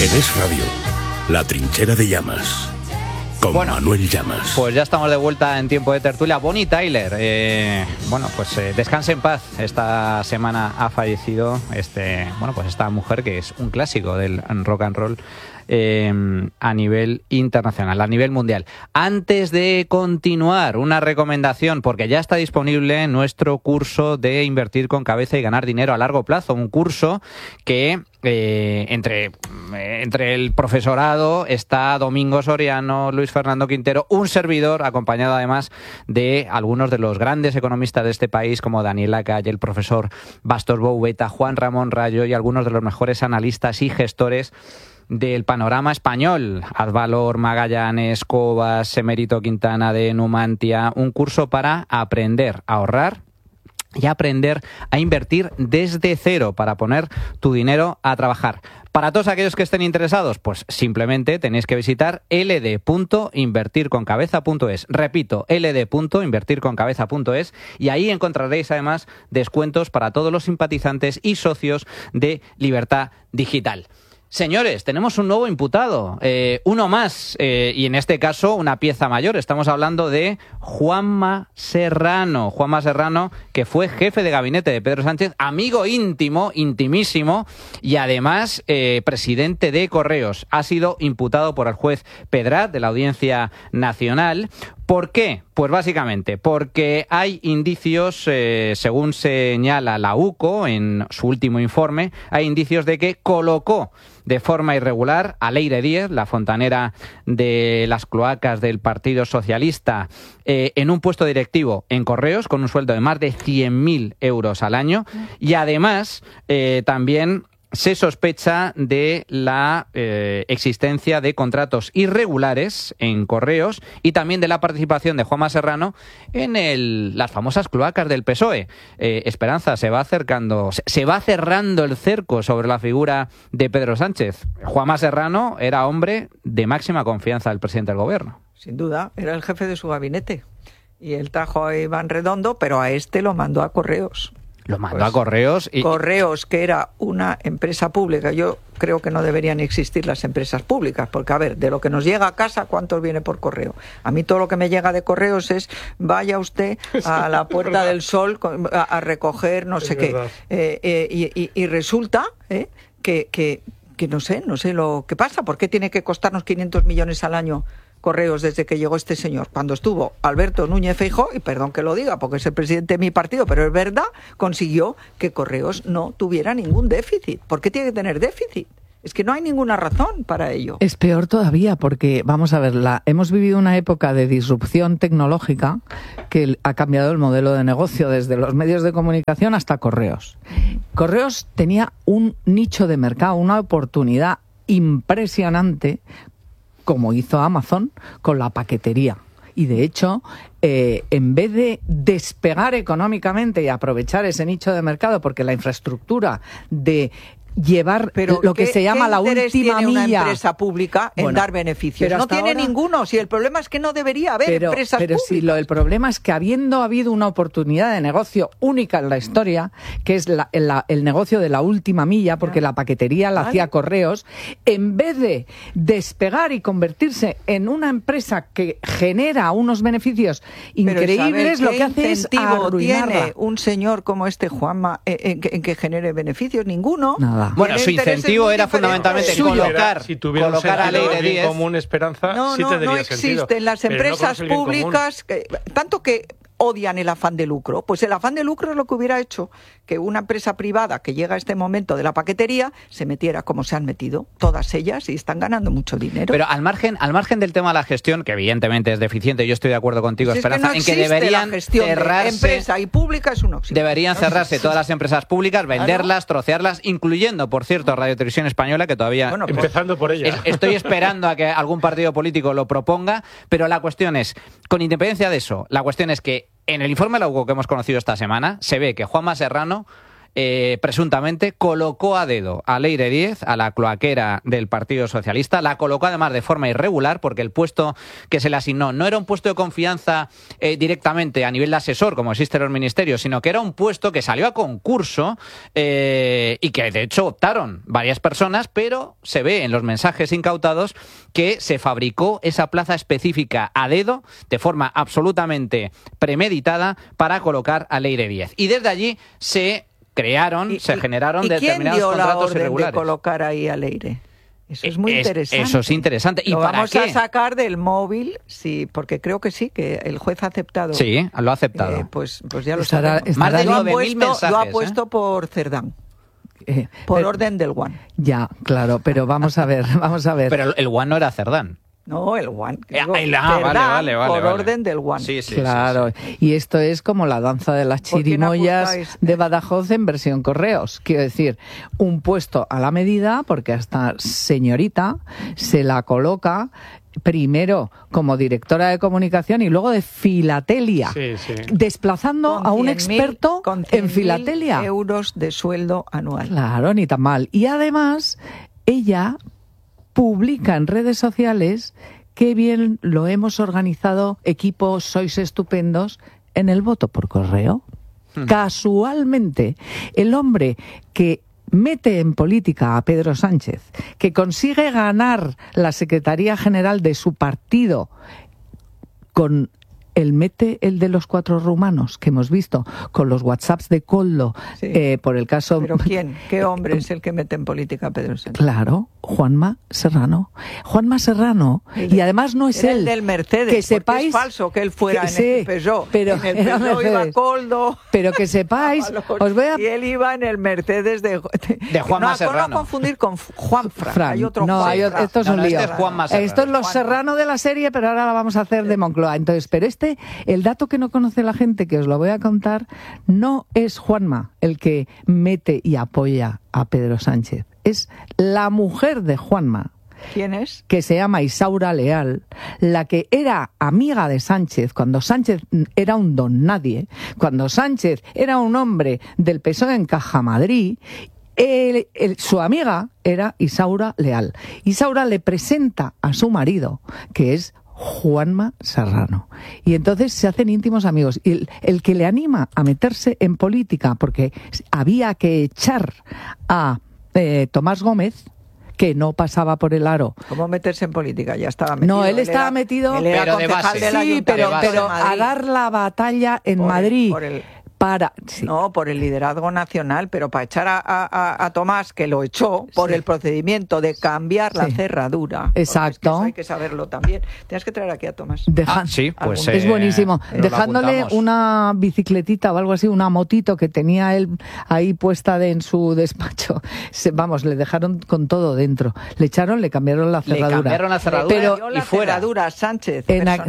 En Es Radio, La Trinchera de Llamas, con Manuel Llamas. Pues ya estamos de vuelta en tiempo de tertulia. Bonnie Tyler, descanse en paz. Esta semana ha fallecido esta mujer que es un clásico del rock and roll a nivel internacional, a nivel mundial. Antes de continuar, una recomendación, porque ya está disponible nuestro curso de Invertir con Cabeza y Ganar Dinero a Largo Plazo, un curso que entre el profesorado está Domingo Soriano, Luis Fernando Quintero, un servidor, acompañado además de algunos de los grandes economistas de este país, como Daniela Calle, el profesor Bastos Boubeta, Juan Ramón Rayo y algunos de los mejores analistas y gestores del panorama español. Advalor, Magallanes, Cobas, Emérito Quintana de Numantia. Un curso para aprender a ahorrar y aprender a invertir desde cero, para poner tu dinero a trabajar. Para todos aquellos que estén interesados, pues simplemente tenéis que visitar ld.invertirconcabeza.es. Repito, ld.invertirconcabeza.es, y ahí encontraréis además descuentos para todos los simpatizantes y socios de Libertad Digital. Señores, tenemos un nuevo imputado, uno más, y en este caso una pieza mayor. Estamos hablando de Juanma Serrano. Juanma Serrano, que fue jefe de gabinete de Pedro Sánchez, amigo íntimo, intimísimo, y además presidente de Correos. Ha sido imputado por el juez Pedrat de la Audiencia Nacional. ¿Por qué? Pues básicamente porque hay indicios, según señala la UCO en su último informe, hay indicios de que colocó de forma irregular a Leire Díez, la fontanera de las cloacas del Partido Socialista, en un puesto directivo en Correos con un sueldo de más de 100.000 euros al año, y además también se sospecha de la existencia de contratos irregulares en Correos y también de la participación de Juanma Serrano en las famosas cloacas del PSOE. Esperanza, se va cerrando el cerco sobre la figura de Pedro Sánchez. Juanma Serrano era hombre de máxima confianza del presidente del gobierno. Sin duda, era el jefe de su gabinete. Y él trajo a Iván Redondo, pero a este lo mandó a Correos. Lo mandó a Correos. Correos, que era una empresa pública. Yo creo que no deberían existir las empresas públicas, porque, a ver, de lo que nos llega a casa, ¿cuántos viene por correo? A mí todo lo que me llega de Correos es, vaya usted a la Puerta del Sol a recoger no sé qué. Y resulta que no sé lo que pasa. ¿Por qué tiene que costarnos 500 millones al año Correos desde que llegó este señor? Cuando estuvo Alberto Núñez Feijóo, y perdón que lo diga porque es el presidente de mi partido, pero es verdad, consiguió que Correos no tuviera ningún déficit. ¿Por qué tiene que tener déficit? Es que no hay ninguna razón para ello. Es peor todavía porque, vamos a ver, hemos vivido una época de disrupción tecnológica que ha cambiado el modelo de negocio desde los medios de comunicación hasta Correos. Correos tenía un nicho de mercado, una oportunidad impresionante, como hizo Amazon con la paquetería. Y de hecho, en vez de despegar económicamente y aprovechar ese nicho de mercado, porque la infraestructura de llevar lo que se llama la última tiene milla. Una empresa pública en dar beneficios. No tiene ninguno. Si el problema es que no debería haber empresas públicas. Pero el problema es que habiendo habido una oportunidad de negocio única en la historia, que es el negocio de la última milla, porque la paquetería la hacía Correos, en vez de despegar y convertirse en una empresa que genera unos beneficios increíbles, lo que hace es arruinarla. ¿Tiene un señor como este Juanma en que genere beneficios? Ninguno. Nada. Bueno, su incentivo era fundamentalmente colocar a Leire Díez común, Esperanza, sí tendría no sentido. Existen las empresas públicas, tanto que odian el afán de lucro. Pues el afán de lucro es lo que hubiera hecho que una empresa privada que llega a este momento de la paquetería se metiera como se han metido todas ellas y están ganando mucho dinero. Pero al margen del tema de la gestión, que evidentemente es deficiente, yo estoy de acuerdo contigo, Esperanza, en que deberían cerrarse, empresa y pública es un oxígeno. Deberían cerrarse todas las empresas públicas, venderlas, trocearlas, incluyendo, por cierto, Radio Televisión Española, que todavía empezando por ella. Estoy esperando a que algún partido político lo proponga, pero la cuestión es, con independencia de eso, la cuestión es que en el informe de la UCO que hemos conocido esta semana, se ve que Juanma Serrano presuntamente colocó a dedo a Leire Díez, a la cloaquera del Partido Socialista. La colocó además de forma irregular porque el puesto que se le asignó no era un puesto de confianza directamente a nivel de asesor, como existe en los ministerios, sino que era un puesto que salió a concurso y que de hecho optaron varias personas, pero se ve en los mensajes incautados que se fabricó esa plaza específica a dedo, de forma absolutamente premeditada, para colocar a Leire Díez. Y desde allí se generaron determinados contratos irregulares. ¿Quién dio la orden de colocar ahí a Leire? Eso es muy interesante. Eso es interesante. ¿Y lo para vamos qué? a sacar del móvil, sí, porque creo que sí, que el juez ha aceptado. Sí, lo ha aceptado. Pues ya lo sabemos. Más de 9.000 mensajes. Lo ha puesto por Cerdán. Por orden del One. Ya, claro, pero vamos a ver. Pero el One no era Cerdán. No, el One. Vale. Por orden del One. Sí, claro. Sí. Y esto es como la danza de las chirimoyas de Badajoz en versión correos. Quiero decir, un puesto a la medida, porque a esta señorita se la coloca primero como directora de comunicación y luego de filatelia, desplazando a un experto en filatelia. 100.000 euros de sueldo anual. Claro, ni tan mal. Y además, ella publica en redes sociales qué bien lo hemos organizado, equipos, sois estupendos, en el voto por correo. Casualmente, el hombre que mete en política a Pedro Sánchez, que consigue ganar la Secretaría General de su partido con el de los 4 rumanos que hemos visto, con los WhatsApps de Koldo, por el caso... ¿Pero quién? ¿Qué hombre es el que mete en política a Pedro Sánchez? Claro, Juanma Serrano. Y además no es era él. El del Mercedes, que sepáis, es falso que él fuera en el Peugeot. Pero en el Peugeot iba Koldo. Pero que sepáis, y él iba en el Mercedes de Juanma Serrano. No confundir con Juanfran. Hay otro esto es un lío. Esto es los Serrano de la serie, pero ahora la vamos a hacer de Moncloa. Entonces, pero el dato que no conoce la gente, que os lo voy a contar, no es Juanma el que mete y apoya a Pedro Sánchez. Es la mujer de Juanma. ¿Quién es? Que se llama Isaura Leal, la que era amiga de Sánchez cuando Sánchez era un don nadie, cuando Sánchez era un hombre del PSOE en Cajamadrid. Su amiga era Isaura Leal. Isaura le presenta a su marido, que es Juanma Serrano. Y entonces se hacen íntimos amigos. Y el que le anima a meterse en política, porque había que echar a Tomás Gómez, que no pasaba por el aro. ¿Cómo meterse en política? Ya estaba metido. No, él estaba metido, pero de base. Sí, pero a dar la batalla en Madrid. Por el liderazgo nacional, pero para echar a Tomás, que lo echó por el procedimiento de cambiar la cerradura. Exacto. Es que eso hay que saberlo también. Tienes que traer aquí a Tomás. Pues es buenísimo. Dejándole una bicicletita o algo así, una motito que tenía él ahí puesta en su despacho. Le dejaron con todo dentro. Le echaron, le cambiaron la cerradura. Pero la cerradura Sánchez. En la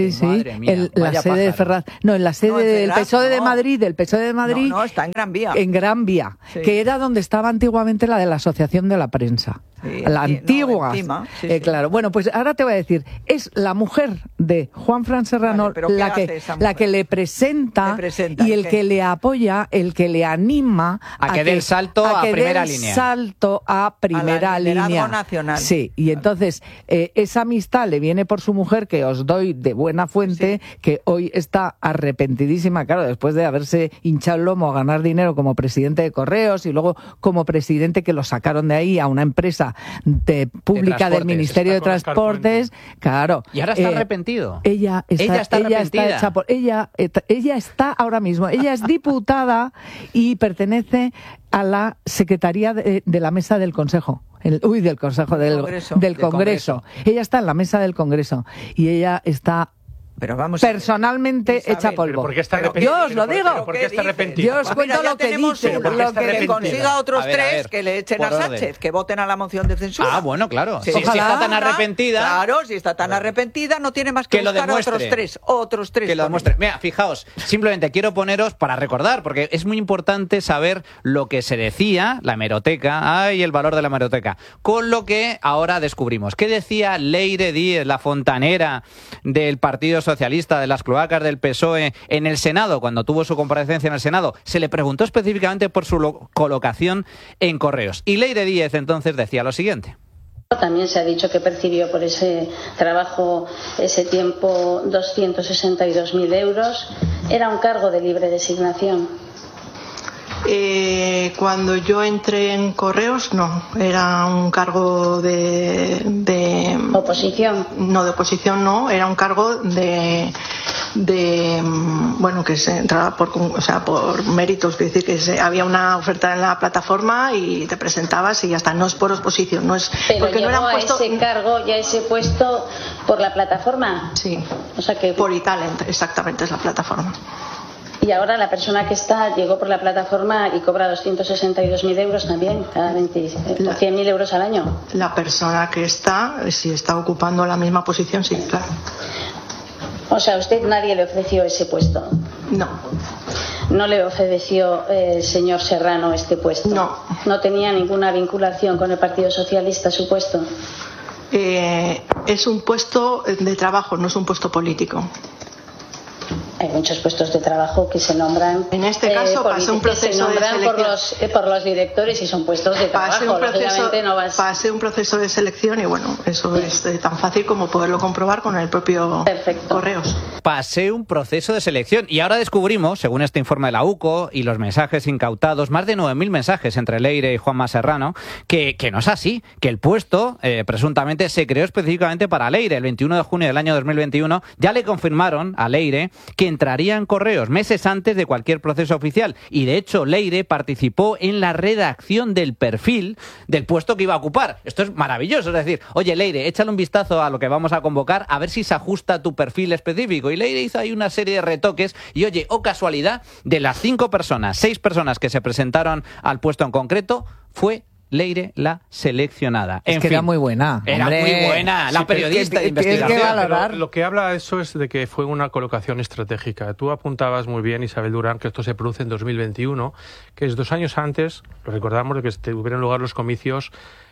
sede de Ferraz. No, en la sede del PSOE de Madrid. Del PSOE de Madrid. No, está en Gran Vía. En Gran Vía, que era donde estaba antiguamente la de la Asociación de la Prensa. La antigua. Claro. Bueno, pues ahora te voy a decir, es la mujer de Juanfran Serrano la que le presenta y el que le apoya, el que le anima a que dé el salto a primera línea. Salto a primera línea. Nacional. Sí, y entonces esa amistad le viene por su mujer, que os doy de buena fuente, que hoy está arrepentidísima, claro, después de haberse hinchado el lomo a ganar dinero como presidente de Correos y luego como presidente, que lo sacaron de ahí a una empresa pública del Ministerio de Transportes, claro. Y ahora está arrepentido. Ella está ahora mismo, ella es diputada y pertenece a la Secretaría de la Mesa del Consejo. Del Congreso. Ella está en la mesa del Congreso y ella está personalmente hecha polvo. ¿Por qué está arrepentido? Yo os lo digo. ¿Por qué está arrepentido? Yo os cuento lo que dice. Lo que consiga otros tres que le echen a Sánchez, que voten a la moción de censura. Ah, bueno, claro. Si está tan arrepentida. Claro, si está tan arrepentida, no tiene más que buscar a otros tres. Que lo demuestre. Mira, fijaos, simplemente quiero poneros para recordar, porque es muy importante saber lo que se decía, la hemeroteca, el valor de la hemeroteca, con lo que ahora descubrimos. ¿Qué decía Leire Díez, la fontanera del Partido Socialista socialista de las cloacas del PSOE en el Senado, cuando tuvo su comparecencia en el Senado, se le preguntó específicamente por su colocación en Correos. Y Leire Díez entonces decía lo siguiente. También se ha dicho que percibió por ese trabajo, ese tiempo, 262.000 euros. ¿Era un cargo de libre designación? Cuando yo entré en Correos, no. Era un cargo de ¿Oposición? No, de oposición no. Era un cargo bueno, que se entraba por méritos, es decir, que había una oferta en la plataforma y te presentabas y ya está. No es por oposición, no es. Pero porque llegó no era puesto, a ese cargo y a ese puesto por la plataforma. Sí. O sea que por eTalent, exactamente, es la plataforma. Y ahora la persona que llegó por la plataforma y cobra 262.000 euros también, cada 100.000 euros al año. La persona que si está ocupando la misma posición, sí, claro. O sea, ¿usted nadie le ofreció ese puesto? No. ¿No le ofreció el señor Serrano este puesto? No. ¿No tenía ninguna vinculación con el Partido Socialista su puesto? Es un puesto de trabajo, no es un puesto político. Hay muchos puestos de trabajo que se nombran. En este caso pasé un proceso de selección por los directores y son puestos de trabajo. Pasé un proceso de selección y bueno, eso es tan fácil como poderlo comprobar con el propio Correos. Pasé un proceso de selección y ahora descubrimos, según este informe de la UCO y los mensajes incautados, más de 9.000 mensajes entre Leire y Juanma Serrano, que no es así, que el puesto presuntamente se creó específicamente para Leire. El 21 de junio del año 2021 ya le confirmaron a Leire que entraría en Correos meses antes de cualquier proceso oficial y de hecho Leire participó en la redacción del perfil del puesto que iba a ocupar. Esto es maravilloso, es decir, oye Leire, échale un vistazo a lo que vamos a convocar a ver si se ajusta a tu perfil específico, y Leire hizo ahí una serie de retoques y oye, casualidad, de las 6 personas que se presentaron al puesto en concreto, fue Leire la seleccionada. Es que era muy buena. Era muy buena, la periodista de investigación. Lo que habla eso es de que fue una colocación estratégica. Tú apuntabas muy bien, Isabel Durán, que esto se produce en 2021, que es 2 años antes, lo recordamos, de que tuvieran lugar los comicios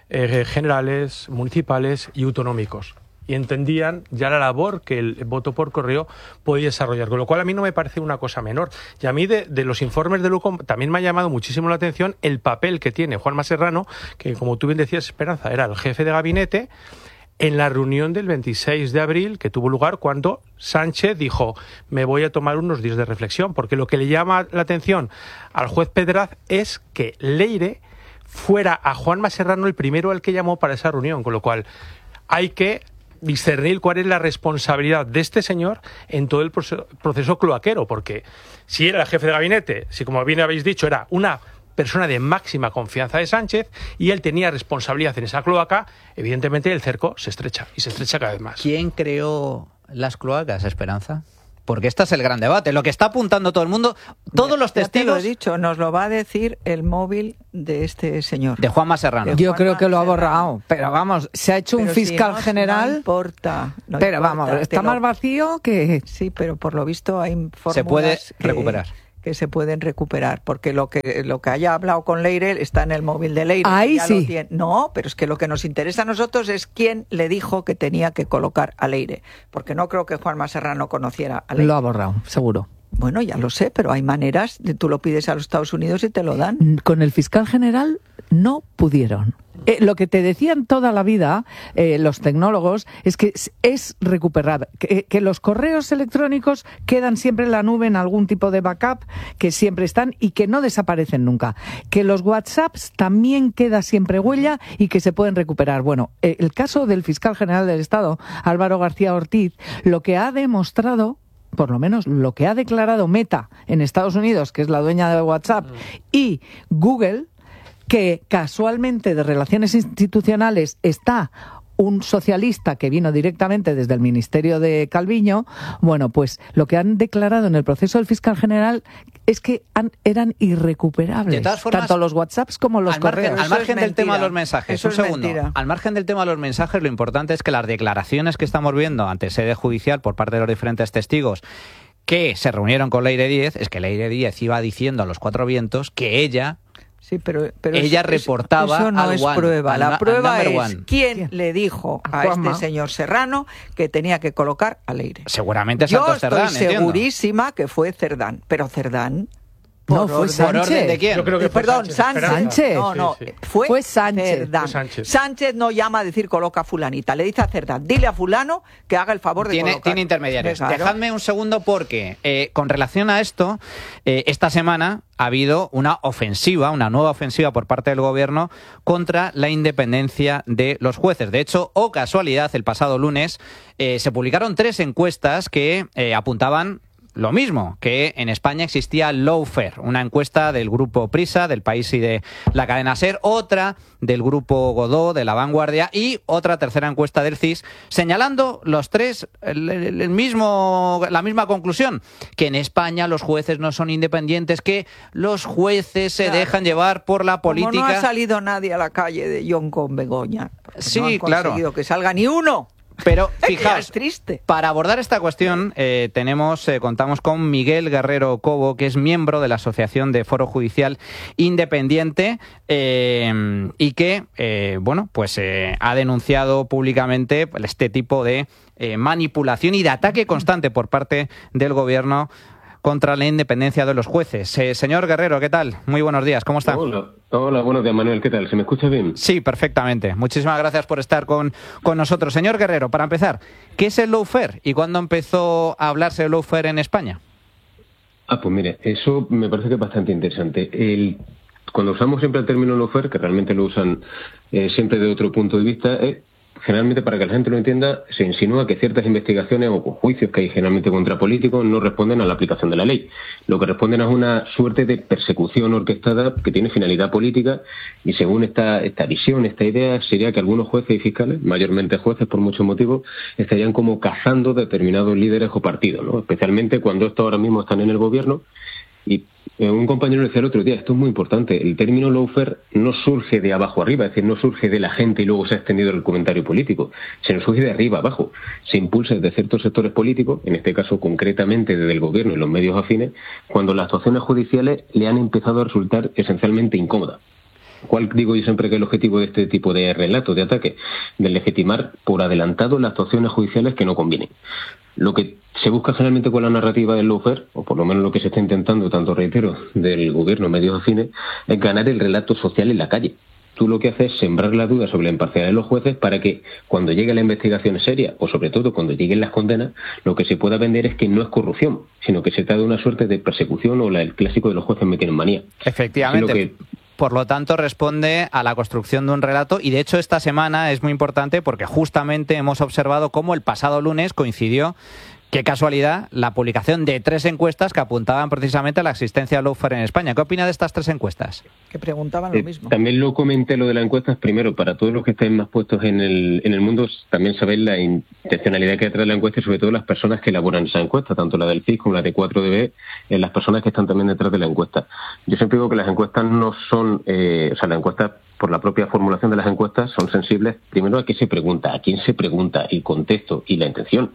generales, municipales y autonómicos. Y entendían ya la labor que el voto por correo podía desarrollar, con lo cual a mí no me parece una cosa menor. Y a mí de los informes de Luco también me ha llamado muchísimo la atención el papel que tiene Juanma Serrano, que como tú bien decías, Esperanza, era el jefe de gabinete en la reunión del 26 de abril que tuvo lugar cuando Sánchez dijo: me voy a tomar unos días de reflexión, porque lo que le llama la atención al juez Pedraz es que Leire fuera a Juanma Serrano el primero al que llamó para esa reunión, con lo cual hay que discernir cuál es la responsabilidad de este señor en todo el proceso cloaquero, porque si era el jefe de gabinete, si como bien habéis dicho era una persona de máxima confianza de Sánchez y él tenía responsabilidad en esa cloaca, evidentemente el cerco se estrecha y se estrecha cada vez más. ¿Quién creó las cloacas, Esperanza? Porque este es el gran debate, lo que está apuntando todo el mundo, todos los testigos. Ya te lo he dicho, nos lo va a decir el móvil de este señor. De Juanma Serrano. Yo creo que lo ha borrado, pero vamos, se ha hecho un fiscal general. No importa. Pero vamos, está más vacío que. Sí, pero por lo visto hay fórmulas se puede recuperar. Que se pueden recuperar, porque lo que haya hablado con Leire está en el móvil de Leire. Ahí sí. No, pero es que lo que nos interesa a nosotros es quién le dijo que tenía que colocar a Leire, porque no creo que Juanma Serrano conociera a Leire. Lo ha borrado, seguro. Bueno, ya lo sé, pero hay maneras, tú lo pides a los Estados Unidos y te lo dan. Con el fiscal general no pudieron. Lo que te decían toda la vida los tecnólogos es que es recuperar, que los correos electrónicos quedan siempre en la nube en algún tipo de backup, que siempre están y que no desaparecen nunca. Que los WhatsApps también queda siempre huella y que se pueden recuperar. Bueno, el caso del fiscal general del Estado, Álvaro García Ortiz, lo que ha demostrado, por lo menos lo que ha declarado Meta en Estados Unidos, que es la dueña de WhatsApp, y Google, que casualmente de Relaciones Institucionales está un socialista que vino directamente desde el Ministerio de Calviño. Bueno, pues lo que han declarado en el proceso del fiscal general es que eran irrecuperables, de todas formas, tanto los WhatsApps como los correos. Al margen del tema de los mensajes, eso un segundo. Mentira. Al margen del tema de los mensajes, lo importante es que las declaraciones que estamos viendo ante sede judicial por parte de los diferentes testigos que se reunieron con Leire Díez, es que Leire Díez iba diciendo a los 4 vientos que ella Sí, pero ella reportaba eso no al es One, prueba. La prueba es One. quién le dijo a este señor Serrano que tenía que colocar a Leire. Seguramente Santos Cerdán, Yo estoy segurísima que fue Cerdán, pero Cerdán... No, fue Sánchez. ¿Por orden de quién? Yo creo que fue Perdón, Sánchez. No, sí. Fue Sánchez. Cerdán. Sánchez no llama a decir coloca a fulanita, le dice a Cerdán, dile a fulano que haga el favor de colocar. Tiene intermediarios. Claro. Dejadme un segundo porque con relación a esto, esta semana ha habido una nueva ofensiva por parte del gobierno contra la independencia de los jueces. De hecho, o casualidad, el pasado lunes se publicaron 3 encuestas que apuntaban lo mismo, que en España existía lawfare, una encuesta del grupo Prisa, del País y de la cadena SER, otra del grupo Godó, de La Vanguardia, y otra tercera encuesta del CIS, señalando los 3 la misma conclusión, que en España los jueces no son independientes, que los jueces se dejan llevar por la política. Como no ha salido nadie a la calle de John con Begoña, sí, no han conseguido que salga ni uno. Pero fijaos, es triste. Para abordar esta cuestión contamos con Miguel Guerrero Cobo, que es miembro de la Asociación de Foro Judicial Independiente y que ha denunciado públicamente este tipo de manipulación y de ataque constante por parte del gobierno contra la independencia de los jueces. Señor Guerrero, ¿qué tal? Muy buenos días, ¿cómo está? Hola, buenos días, Manuel, ¿qué tal? ¿Se me escucha bien? Sí, perfectamente. Muchísimas gracias por estar con nosotros. Señor Guerrero, para empezar, ¿qué es el lawfare y cuándo empezó a hablarse de lawfare en España? Pues mire, eso me parece que es bastante interesante. Cuando usamos siempre el término lawfare, que realmente lo usan siempre de otro punto de vista, generalmente, para que la gente lo entienda, se insinúa que ciertas investigaciones o juicios que hay generalmente contra políticos no responden a la aplicación de la ley. Lo que responden es una suerte de persecución orquestada que tiene finalidad política, y según esta visión, esta idea, sería que algunos jueces y fiscales, mayormente jueces por muchos motivos, estarían como cazando determinados líderes o partidos, ¿no? Especialmente cuando estos ahora mismo están en el gobierno. Y un compañero decía el otro día, esto es muy importante, el término lawfare no surge de abajo arriba, es decir, no surge de la gente y luego se ha extendido el comentario político, sino surge de arriba abajo, se impulsa desde ciertos sectores políticos, en este caso concretamente desde el gobierno y los medios afines, cuando las actuaciones judiciales le han empezado a resultar esencialmente incómodas. ¿Cuál digo yo siempre que es el objetivo de este tipo de relatos, de ataques? De legitimar por adelantado las actuaciones judiciales que no convienen. Lo que se busca generalmente con la narrativa del lawfare, o por lo menos lo que se está intentando, tanto reitero, del gobierno, medios afines, es ganar el relato social en la calle. Tú lo que haces es sembrar la duda sobre la imparcialidad de los jueces para que cuando llegue la investigación seria, o sobre todo cuando lleguen las condenas, lo que se pueda vender es que no es corrupción, sino que se trata de una suerte de persecución o el clásico de los jueces me tienen manía. Efectivamente. Por lo tanto, responde a la construcción de un relato, y de hecho esta semana es muy importante porque justamente hemos observado cómo el pasado lunes coincidió, qué casualidad, la publicación de 3 encuestas que apuntaban precisamente a la existencia de lawfare en España. ¿Qué opina de estas 3 encuestas? Que preguntaban lo mismo. También lo comenté lo de las encuestas. Primero, para todos los que estén más puestos en el mundo, también sabéis la intencionalidad que hay detrás de la encuesta y sobre todo las personas que elaboran esa encuesta, tanto la del CIS como la de 4DB, las personas que están también detrás de la encuesta. Yo siempre digo que las encuestas no son, las encuestas, por la propia formulación de las encuestas, son sensibles primero a qué se pregunta, a quién se pregunta, el contexto y la intención.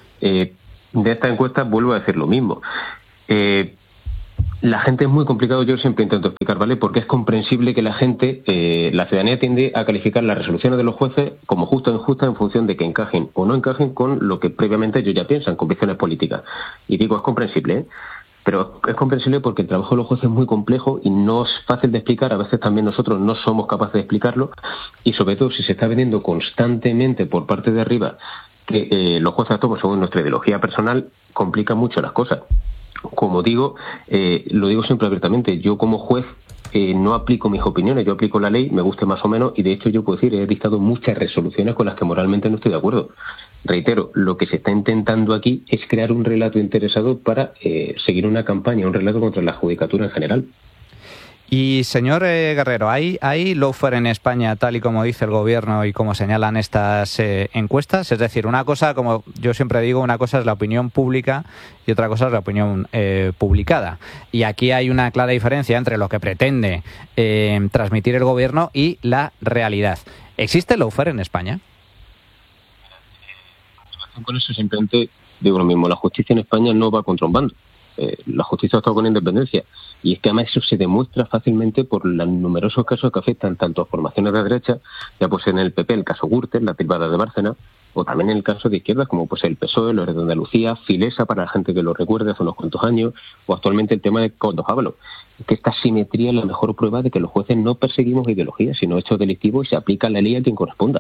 De esta encuesta vuelvo a decir lo mismo. La gente es muy complicado, yo siempre intento explicar, ¿vale? Porque es comprensible que la gente, la ciudadanía tiende a calificar las resoluciones de los jueces como justas o injustas en función de que encajen o no encajen con lo que previamente ellos ya piensan, convicciones políticas. Y digo, es comprensible, pero es comprensible porque el trabajo de los jueces es muy complejo y no es fácil de explicar. A veces también nosotros no somos capaces de explicarlo, y sobre todo si se está vendiendo constantemente por parte de arriba que los jueces actuamos según nuestra ideología personal, complica mucho las cosas. Como digo, lo digo siempre abiertamente, yo como juez no aplico mis opiniones, yo aplico la ley, me guste más o menos, y de hecho yo puedo decir, he dictado muchas resoluciones con las que moralmente no estoy de acuerdo. Reitero, lo que se está intentando aquí es crear un relato interesado para seguir una campaña, un relato contra la judicatura en general. Y señor Guerrero, ¿hay lawfare en España tal y como dice el gobierno y como señalan estas encuestas? Es decir, una cosa, como yo siempre digo, una cosa es la opinión pública y otra cosa es la opinión publicada. Y aquí hay una clara diferencia entre lo que pretende transmitir el gobierno y la realidad. ¿Existe lawfare en España? Con eso simplemente digo lo mismo, la justicia en España no va contra un bando. la justicia actúa con independencia. Y es que además eso se demuestra fácilmente por los numerosos casos que afectan tanto a formaciones de derecha, ya pues en el PP, el caso Gürtel, la tilbada de Bárcena, o también en el caso de izquierdas, como pues el PSOE, los de Andalucía, Filesa, para la gente que lo recuerde hace unos cuantos años, o actualmente el tema de Coldo Jábalo. Es que esta simetría es la mejor prueba de que los jueces no perseguimos ideologías, sino hechos delictivos y se aplica la ley a quien corresponda.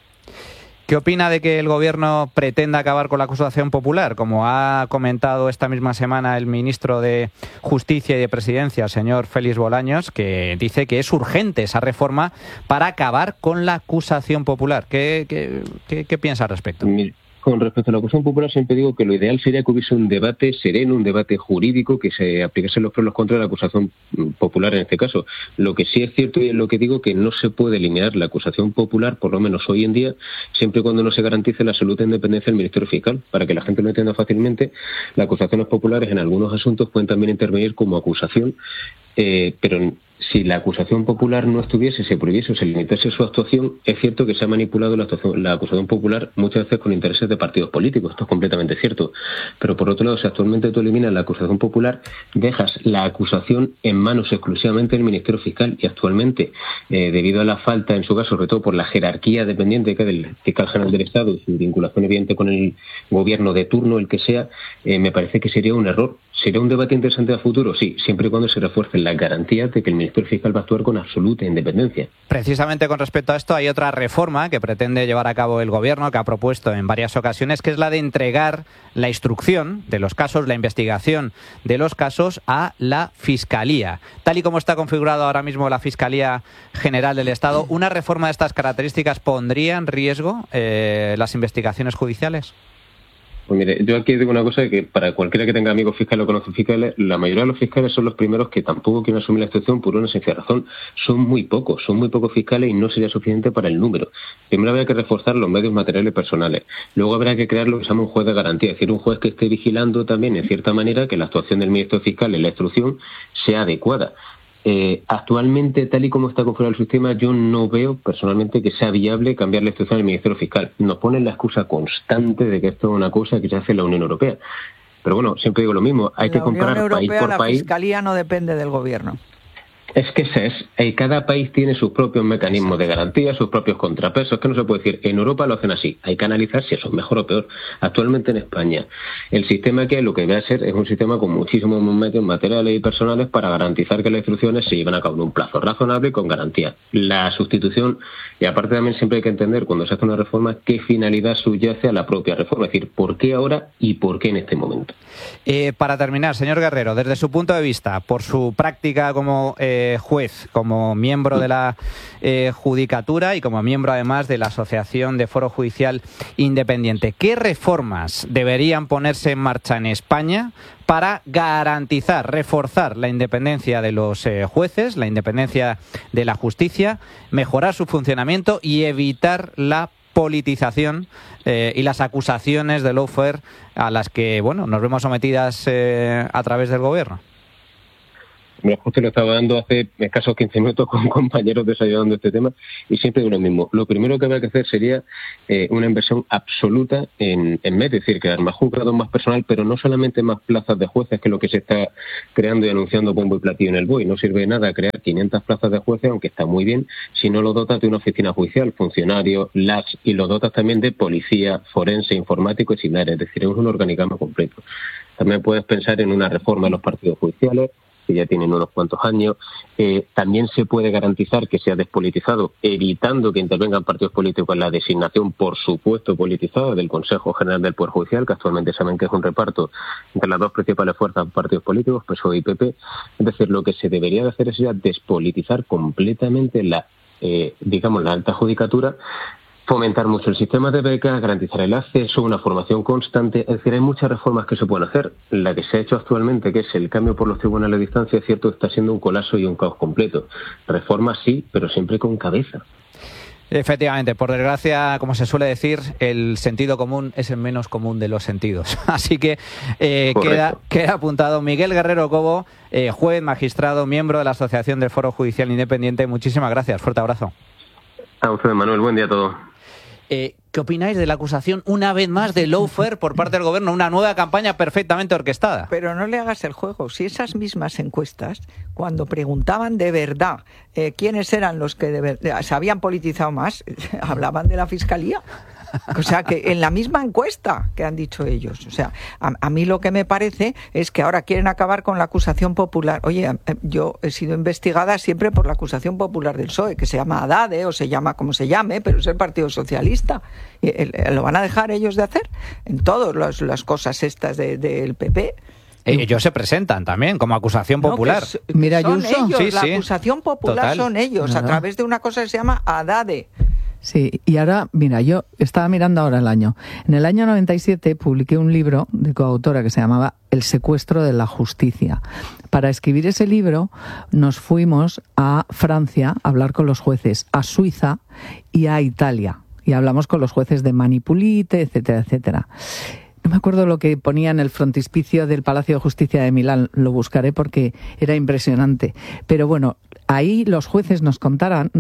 ¿Qué opina de que el Gobierno pretenda acabar con la acusación popular? Como ha comentado esta misma semana el ministro de Justicia y de Presidencia, el señor Félix Bolaños, que dice que es urgente esa reforma para acabar con la acusación popular. ¿Qué piensa al respecto? Con respecto a la acusación popular, siempre digo que lo ideal sería que hubiese un debate sereno, un debate jurídico, que se aplicasen los pros y los contras de la acusación popular en este caso. Lo que sí es cierto, y es lo que digo, que no se puede eliminar la acusación popular, por lo menos hoy en día, siempre y cuando no se garantice la absoluta independencia del Ministerio Fiscal. Para que la gente lo entienda fácilmente, las acusaciones populares en algunos asuntos pueden también intervenir como acusación, pero si la acusación popular no estuviese, se prohibiese o se limitase su actuación, es cierto que se ha manipulado la acusación popular muchas veces con intereses de partidos políticos, esto es completamente cierto, pero por otro lado, si actualmente tú eliminas la acusación popular, dejas la acusación en manos exclusivamente del Ministerio Fiscal, y actualmente, debido a la falta, en su caso, sobre todo por la jerarquía dependiente que del fiscal general del Estado y su vinculación evidente con el gobierno de turno, el que sea, me parece que sería un error. ¿Sería un debate interesante a futuro? Sí, siempre y cuando se refuercen las garantías de que el Ministerio Fiscal va a actuar con absoluta independencia. Precisamente con respecto a esto hay otra reforma que pretende llevar a cabo el Gobierno, que ha propuesto en varias ocasiones, que es la de entregar la instrucción de los casos, la investigación de los casos a la Fiscalía. Tal y como está configurado ahora mismo la Fiscalía General del Estado, ¿una reforma de estas características pondría en riesgo las investigaciones judiciales? Pues mire, yo aquí digo una cosa, que para cualquiera que tenga amigos fiscales o conoce fiscales, la mayoría de los fiscales son los primeros que tampoco quieren asumir la instrucción por una sencilla razón. Son muy pocos fiscales y no sería suficiente para el número. Primero habría que reforzar los medios materiales y personales. Luego habrá que crear lo que se llama un juez de garantía, es decir, un juez que esté vigilando también, en cierta manera, que la actuación del ministro fiscal en la instrucción sea adecuada. Actualmente, tal y como está configurado el sistema, yo no veo personalmente que sea viable cambiar la instrucción del Ministerio Fiscal. Nos ponen la excusa constante de que esto es una cosa que se hace en la Unión Europea. Pero bueno, siempre digo lo mismo, hay que comparar país por país. La Fiscalía no depende del Gobierno. Es que cada país tiene sus propios mecanismos de garantía, sus propios contrapesos, que no se puede decir, en Europa lo hacen así, hay que analizar si eso es mejor o peor. Actualmente en España, el sistema que hay, lo que debe ser es un sistema con muchísimos medios materiales y personales para garantizar que las instrucciones se lleven a cabo en un plazo razonable y con garantía. La sustitución, y aparte también siempre hay que entender cuando se hace una reforma qué finalidad subyace a la propia reforma, es decir, por qué ahora y por qué en este momento. Para terminar, señor Guerrero, desde su punto de vista, por su práctica como juez, como miembro de la Judicatura y como miembro además de la Asociación de Foro Judicial Independiente, ¿qué reformas deberían ponerse en marcha en España para garantizar, reforzar la independencia de los jueces, la independencia de la justicia, mejorar su funcionamiento y evitar la politización y las acusaciones de lawfare a las que nos vemos sometidas a través del Gobierno? Me justo lo estaba dando hace escasos 15 minutos con compañeros desayunando este tema y siempre digo lo mismo. Lo primero que habría que hacer sería una inversión absoluta en medios, es decir, crear más juzgados, más personal, pero no solamente más plazas de jueces, que es lo que se está creando y anunciando bombo y platillo en el BOE. No sirve de nada crear 500 plazas de jueces, aunque está muy bien, si no lo dotas de una oficina judicial, funcionarios, labs, y lo dotas también de policía, forense, informático y similares, es decir, es un organigrama completo. También puedes pensar en una reforma de los partidos judiciales, que ya tienen unos cuantos años. También se puede garantizar que sea despolitizado, evitando que intervengan partidos políticos en la designación, por supuesto, politizada del Consejo General del Poder Judicial, que actualmente saben que es un reparto entre las dos principales fuerzas de partidos políticos, PSOE y PP. Es decir, lo que se debería de hacer es ya despolitizar completamente la alta judicatura, fomentar mucho el sistema de becas, garantizar el acceso, una formación constante. Es decir, hay muchas reformas que se pueden hacer. La que se ha hecho actualmente, que es el cambio por los tribunales de distancia, es cierto, está siendo un colapso y un caos completo. Reformas sí, pero siempre con cabeza. Efectivamente, por desgracia, como se suele decir, el sentido común es el menos común de los sentidos. Así que queda apuntado. Miguel Guerrero Cobo, juez, magistrado, miembro de la Asociación del Foro Judicial Independiente. Muchísimas gracias. Fuerte abrazo. A usted, Manuel. Buen día a todos. ¿Qué opináis de la acusación, una vez más, de lawfare por parte del gobierno? Una nueva campaña perfectamente orquestada. Pero no le hagas el juego. Si esas mismas encuestas, cuando preguntaban de verdad quiénes eran los que de verdad se habían politizado más, hablaban de la Fiscalía. O sea, que en la misma encuesta que han dicho ellos. O sea, a mí lo que me parece es que ahora quieren acabar con la acusación popular. Oye, yo he sido investigada siempre por la acusación popular del PSOE, que se llama Haddad, o se llama como se llame, pero es el Partido Socialista. ¿Lo van a dejar ellos de hacer? En todas las cosas estas del PP. Ellos se presentan también como acusación popular. Mira, son Ayuso. ellos, la acusación popular. Total. Son ellos, a través de una cosa que se llama Haddad. Sí, y ahora, mira, yo estaba mirando ahora el año. En el año 97 publiqué un libro de coautora que se llamaba El secuestro de la justicia. Para escribir ese libro nos fuimos a Francia a hablar con los jueces, a Suiza y a Italia. Y hablamos con los jueces de Manipulite, etcétera, etcétera. No me acuerdo lo que ponía en el frontispicio del Palacio de Justicia de Milán, lo buscaré porque era impresionante. Pero bueno, ahí los jueces nos contaron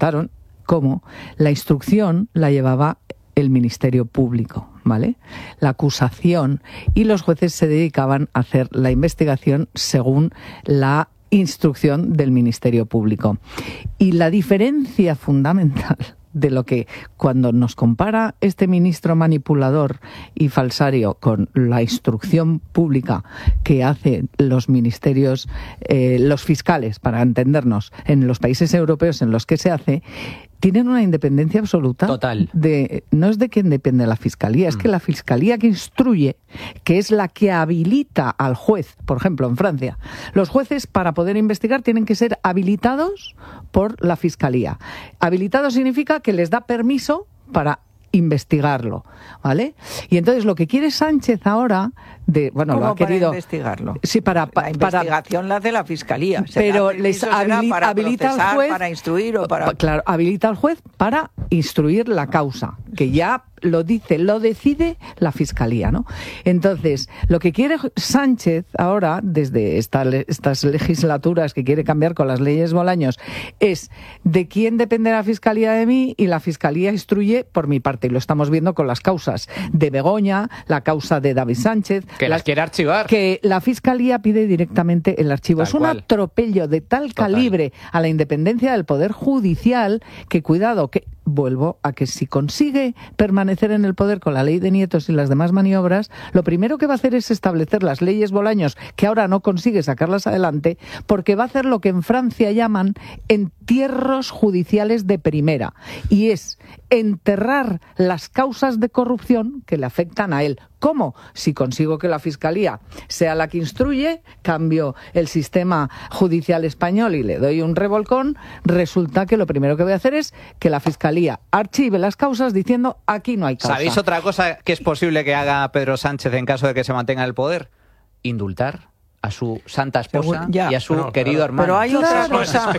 cómo la instrucción la llevaba el Ministerio Público, ¿vale? La acusación, y los jueces se dedicaban a hacer la investigación según la instrucción del Ministerio Público. Y la diferencia fundamental de lo que cuando nos compara este ministro manipulador y falsario con la instrucción pública que hacen los ministerios, los fiscales, para entendernos, en los países europeos en los que se hace, tienen una independencia absoluta. Total. No es de quien depende la Fiscalía, es que la Fiscalía que instruye, que es la que habilita al juez, por ejemplo, en Francia, los jueces para poder investigar tienen que ser habilitados por la Fiscalía. Habilitado significa que les da permiso para investigarlo, ¿vale? Y entonces lo que quiere Sánchez ahora, lo ha querido para investigarlo. Sí, la investigación la hace la Fiscalía, pero les habilita al juez para instruir o para claro, habilita al juez para instruir la causa, que ya lo decide la Fiscalía, ¿no? Entonces, lo que quiere Sánchez ahora, desde estas legislaturas que quiere cambiar con las leyes Bolaños, es de quién depende la Fiscalía de mí, y la Fiscalía instruye por mi parte. Y lo estamos viendo con las causas de Begoña, la causa de David Sánchez. Que las quiere archivar. Que la Fiscalía pide directamente el archivo. Es un atropello de tal calibre a la independencia del Poder Judicial que, cuidado, que vuelvo a que si consigue permanecer en el poder con la ley de nietos y las demás maniobras, lo primero que va a hacer es establecer las leyes Bolaños, que ahora no consigue sacarlas adelante, porque va a hacer lo que en Francia llaman entierros judiciales de primera, y es enterrar las causas de corrupción que le afectan a él. ¿Cómo? Si consigo que la Fiscalía sea la que instruye, cambio el sistema judicial español y le doy un revolcón, resulta que lo primero que voy a hacer es que la Fiscalía archive las causas diciendo aquí no hay causa. ¿Sabéis otra cosa que es posible que haga Pedro Sánchez en caso de que se mantenga en el poder? Indultar a su santa esposa y a su querido hermano. Pero hay otra cosa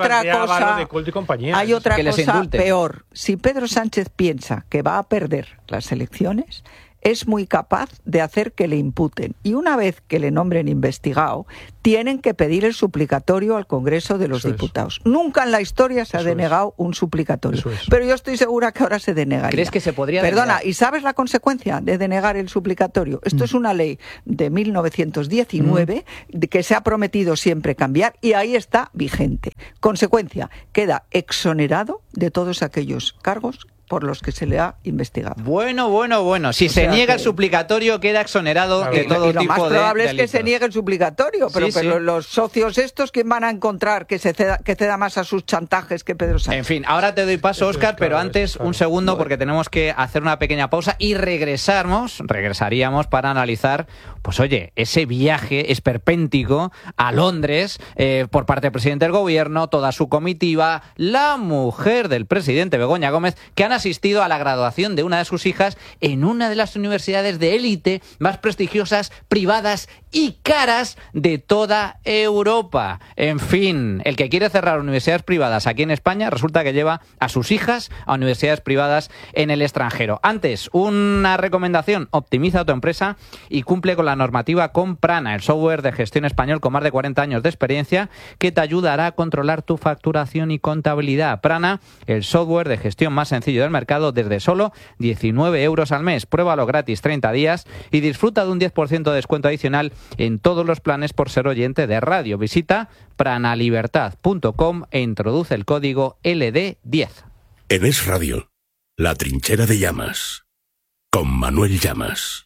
peor. Si Pedro Sánchez piensa que va a perder las elecciones, es muy capaz de hacer que le imputen. Y una vez que le nombren investigado, tienen que pedir el suplicatorio al Congreso de los Diputados. Nunca en la historia se ha denegado un suplicatorio. Pero yo estoy segura que ahora se denegaría. ¿Crees que se podría Perdona, denegar? ¿y sabes la consecuencia de denegar el suplicatorio? Esto es una ley de 1919 que se ha prometido siempre cambiar y ahí está vigente. Consecuencia, queda exonerado de todos aquellos cargos por los que se le ha investigado. Bueno. Si se niega el suplicatorio, queda exonerado de todo tipo de delitos. Lo más probable es que se niegue el suplicatorio, pero los socios estos, ¿quién van a encontrar que ceda más a sus chantajes que Pedro Sánchez? En fin, ahora te doy paso, Óscar, pero antes un segundo, porque tenemos que hacer una pequeña pausa y regresaríamos para analizar, pues oye, ese viaje esperpéntico a Londres por parte del presidente del gobierno, toda su comitiva, la mujer del presidente, Begoña Gómez, que han asistido a la graduación de una de sus hijas en una de las universidades de élite más prestigiosas, privadas y caras de toda Europa. En fin, el que quiere cerrar universidades privadas aquí en España resulta que lleva a sus hijas a universidades privadas en el extranjero. Antes, una recomendación: optimiza tu empresa y cumple con la normativa con Prana, el software de gestión español con más de 40 años de experiencia que te ayudará a controlar tu facturación y contabilidad. Prana, el software de gestión más sencillo del mercado desde solo 19 euros al mes. Pruébalo gratis 30 días y disfruta de un 10% de descuento adicional en todos los planes por ser oyente de radio. Visita pranalibertad.com e introduce el código LD10. En Es Radio, La Trinchera de Llamas, con Manuel Llamas.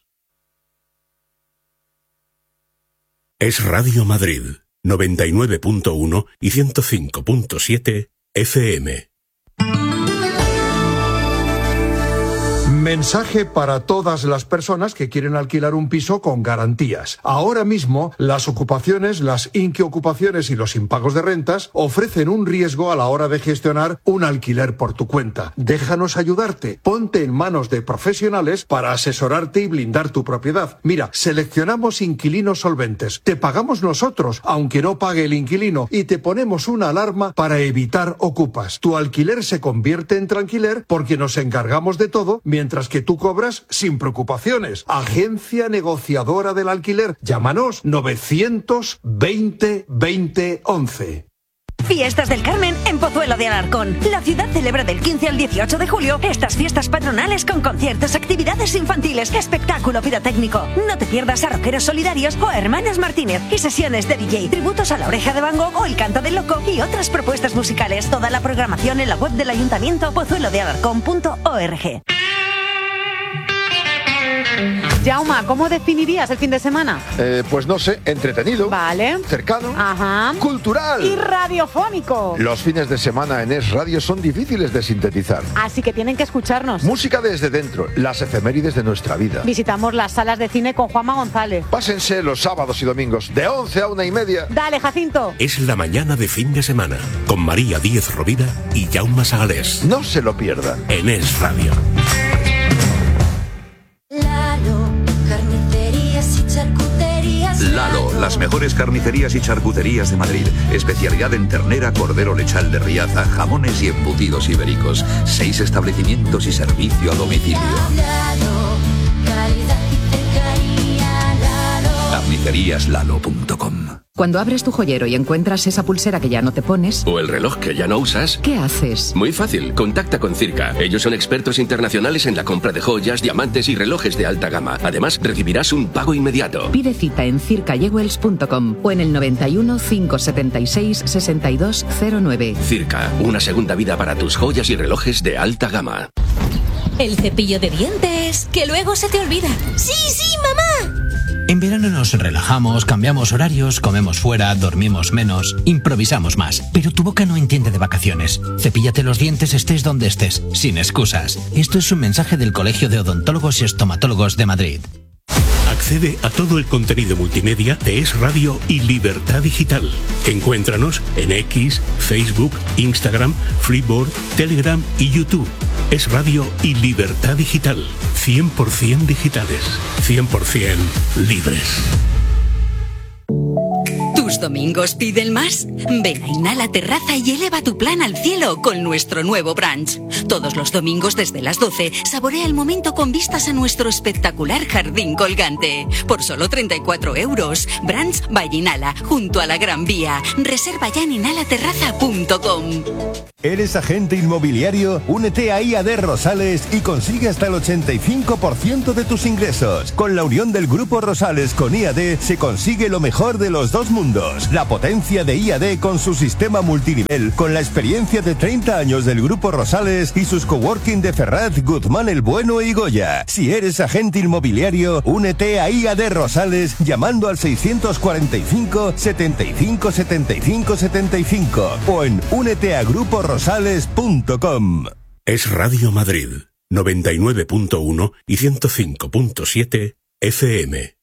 Es Radio Madrid, 99.1 y 105.7 FM. Mensaje para todas las personas que quieren alquilar un piso con garantías. Ahora mismo, las ocupaciones, las inquiocupaciones y los impagos de rentas ofrecen un riesgo a la hora de gestionar un alquiler por tu cuenta. Déjanos ayudarte. Ponte en manos de profesionales para asesorarte y blindar tu propiedad. Mira, seleccionamos inquilinos solventes. Te pagamos nosotros, aunque no pague el inquilino, y te ponemos una alarma para evitar ocupas. Tu alquiler se convierte en tranquiler porque nos encargamos de todo, mientras que tú cobras sin preocupaciones. Agencia negociadora del alquiler. Llámanos 920 20 11. Fiestas del Carmen en Pozuelo de Alarcón. La ciudad celebra del 15 al 18 de julio estas fiestas patronales con conciertos, actividades infantiles, espectáculo pirotécnico. No te pierdas a Rockeros Solidarios o a Hermanas Martínez y sesiones de DJ, tributos a La Oreja de Van Gogh o El Canto del Loco y otras propuestas musicales. Toda la programación en la web del Ayuntamiento pozuelodealarcón.org. Jauma, ¿cómo definirías el fin de semana? Pues no sé, entretenido. Vale. Cercano. Ajá. Cultural. Y radiofónico. Los fines de semana en Es Radio son difíciles de sintetizar. Así que tienen que escucharnos. Música desde dentro, las efemérides de nuestra vida. Visitamos las salas de cine con Juanma González. Pásense los sábados y domingos de 11 a 1:30. Dale, Jacinto. Es la mañana de fin de semana, con María Díez Rovira y Jaume Sagalés. No se lo pierdan. En Es Radio. Lalo, las mejores carnicerías y charcuterías de Madrid. Especialidad en ternera, cordero lechal de Riaza, jamones y embutidos ibéricos. 6 establecimientos y servicio a domicilio. Carniceríaslalo.com. Cuando abres tu joyero y encuentras esa pulsera que ya no te pones... o el reloj que ya no usas... ¿qué haces? Muy fácil, contacta con Circa. Ellos son expertos internacionales en la compra de joyas, diamantes y relojes de alta gama. Además, recibirás un pago inmediato. Pide cita en circajewels.com o en el 91 576 6209. Circa, una segunda vida para tus joyas y relojes de alta gama. El cepillo de dientes, que luego se te olvida. ¡Sí, sí, mamá! En verano nos relajamos, cambiamos horarios, comemos fuera, dormimos menos, improvisamos más. Pero tu boca no entiende de vacaciones. Cepíllate los dientes estés donde estés, sin excusas. Esto es un mensaje del Colegio de Odontólogos y Estomatólogos de Madrid. Accede a todo el contenido multimedia de Es Radio y Libertad Digital. Encuéntranos en X, Facebook, Instagram, Freeboard, Telegram y YouTube. Es Radio y Libertad Digital. 100% digitales. 100% libres. ¿Tus domingos piden más? Ven a Inhala Terraza y eleva tu plan al cielo con nuestro nuevo brunch. Todos los domingos desde las 12, saborea el momento con vistas a nuestro espectacular jardín colgante. Por solo 34 euros. Brunch by Inhala, junto a la Gran Vía. Reserva ya en inhalaterraza.com. ¿Eres agente inmobiliario? Únete a IAD Rosales y consigue hasta el 85% de tus ingresos. Con la unión del Grupo Rosales con IAD se consigue lo mejor de los dos mundos. La potencia de IAD con su sistema multinivel, con la experiencia de 30 años del Grupo Rosales y sus coworking de Ferraz, Guzmán el Bueno y Goya. Si eres agente inmobiliario, únete a IAD Rosales llamando al 645 75 75 75 o en úneteagruporosales.com. Es Radio Madrid, 99.1 y 105.7 FM.